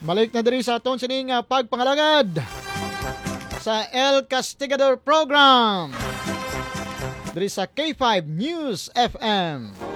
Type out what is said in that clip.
Balik na diri sa aton sining pagpangalagad sa El Castigador program diri sa K5 News FM.